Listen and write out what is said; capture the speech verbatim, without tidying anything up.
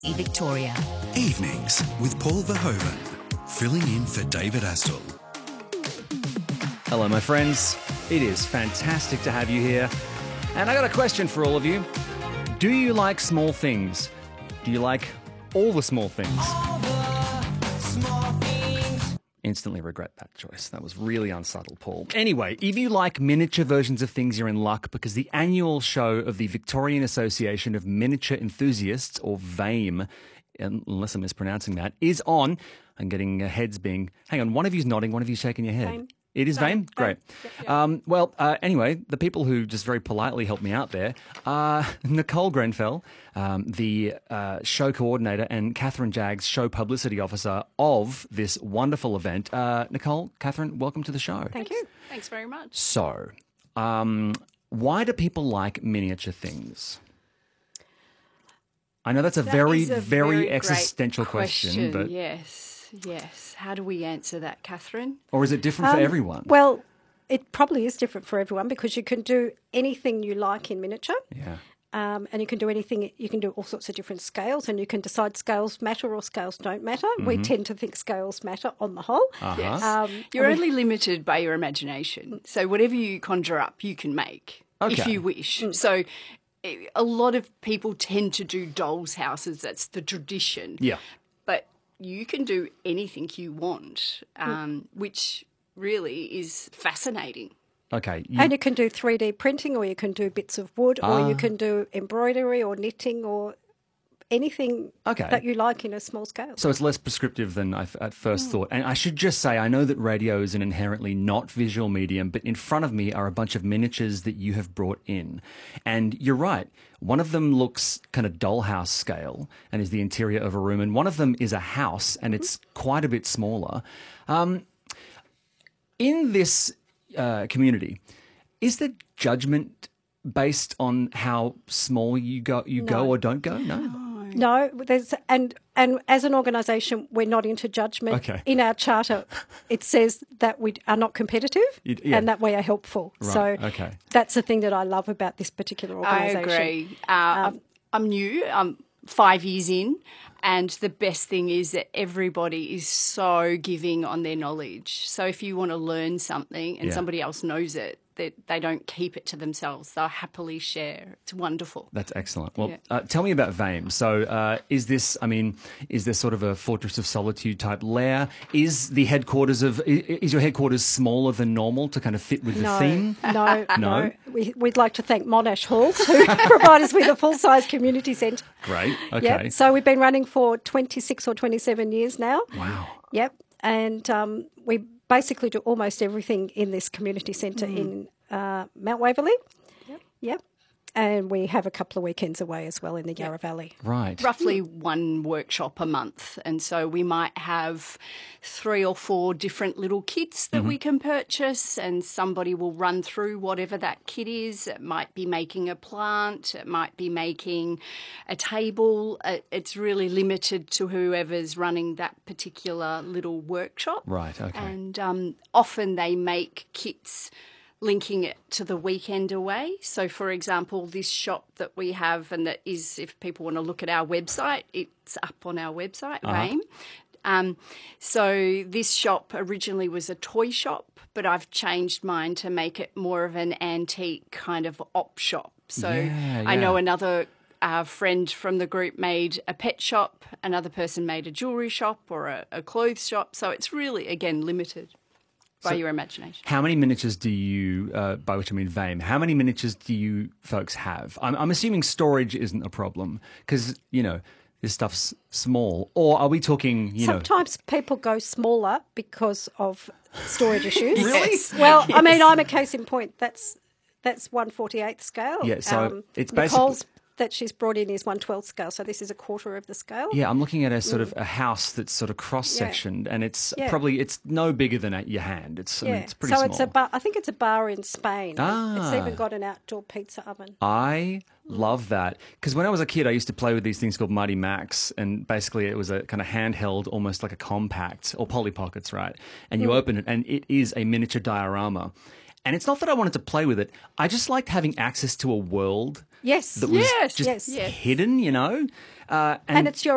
Victoria. Evenings with Paul Verhoeven, filling in for David Astle. Hello, my friends. It is fantastic to have you here. And I got a question for all of you. Do you like small things? Do you like all the small things? All the small things. Instantly regret that choice. That was really unsubtle, Paul. Anyway, if you like miniature versions of things, you're in luck, because the annual show of the Victorian Association of Miniature Enthusiasts, or VAME, unless I'm mispronouncing that, is on. I'm getting uh, heads being... Hang on, one of you's nodding, one of you's shaking your head. VAME. It is VAME? Great. Yep, yep. Um, well, uh, anyway, the people who just very politely helped me out there are Nicole Grenfell, um, the uh, show coordinator, and Catherine Jaggs, show publicity officer of this wonderful event. Uh, Nicole, Catherine, welcome to the show. Thank you. Thanks very much. So, um, why do people like miniature things? I know that's a That very, is a very, very existential great question, but yes, yes. How do we answer that, Catherine? or is it different for Um, everyone? Well, it probably is different for everyone because you can do anything you like in miniature. yeah. Um, and you can do anything, you can do all sorts of different scales, and you can decide scales matter or scales don't matter. We tend to think scales matter on the whole. Uh-huh. Yes. Um, You're and we- only limited by your imagination. So whatever you conjure up, you can make if Okay. you wish. So eh, a lot of people tend to do dolls' houses. That's the tradition. Yeah. But you can do anything you want, um, which really is fascinating. Okay. You- And you can do three D printing, or you can do bits of wood, or Ah. you can do embroidery or knitting or anything Okay. that you like in a small scale. So it's less prescriptive than I f- at first thought. And I should just say, I know that radio is an inherently not visual medium, but in front of me are a bunch of miniatures that you have brought in. And you're right. One of them looks kind of dollhouse scale and is the interior of a room. And one of them is a house, and it's quite a bit smaller. Um, in this uh, community, is the judgment based on how small you go, you go No. or don't go? No. No, there's and and as an organisation, we're not into judgment. Okay. In our charter, it says that we are not competitive You- yeah. and that we are helpful. Right, So okay. that's the thing that I love about this particular I organisation. agree. Uh, I'm, I'm new. I'm five years in. And the best thing is that everybody is so giving on their knowledge. So if you want to learn something and Yeah. somebody else knows it, they, they don't keep it to themselves. They'll happily share. It's wonderful. That's excellent. Well, Yeah. uh, tell me about VAME. So uh, is this, I mean, is this sort of a Fortress of Solitude type lair? Is the headquarters of, i- is your headquarters smaller than normal to kind of fit with the No, theme? no, No? no. We, we'd like to thank Monash Halls who provide us with a full-size community centre. Great. Okay. Yep. So we've been running for twenty-six or twenty-seven years now. Wow. Yep. And um, we basically do almost everything in this community centre Mm. in uh, Mount Waverley. Yep. Yep. And we have a couple of weekends away as well in the Yarra Valley. Right. Roughly one workshop a month. And so we might have three or four different little kits that we can purchase, and somebody will run through whatever that kit is. It might be making a plant, it might be making a table. Uh, It's really limited to whoever's running that particular little workshop. Right, okay. And um, often they make kits linking it to the weekend away. So, for example, this shop that we have, and that is, if people want to look at our website, it's up on our website, Uh-huh. VAME. Um, so this shop originally was a toy shop, but I've changed mine to make it more of an antique kind of op shop. So Yeah, I know yeah. another uh, friend from the group made a pet shop, another person made a jewellery shop or a, a clothes shop. So it's really, again, limited by So- your imagination. How many miniatures do you, uh, by which I mean VAME, how many miniatures do you folks have? I'm, I'm assuming storage isn't a problem because, you know, this stuff's small. Or are we talking, you know... Sometimes people go smaller because of storage issues. Really? Well, I mean, I'm a case in point. That's that's one forty-eighth scale. Um, Yeah, so it's basically- Nicole's that she's brought in is one twelfth scale, so this is a quarter of the scale. Yeah, I'm looking at a sort of a house that's sort of cross-sectioned, and it's Yeah. probably, it's no bigger than at your hand. It's, I Yeah. mean, it's pretty so small. it's a bar. I think it's a bar in Spain. Ah. It's even got an outdoor pizza oven. I love that because when I was a kid, I used to play with these things called Mighty Max, and basically it was a kind of handheld, almost like a compact or Polly Pockets, right? And you Mm. open it, and it is a miniature diorama. And it's not that I wanted to play with it; I just liked having access to a world Yes. that was Yes, just yes. Yes. hidden, you know. Uh, And it's your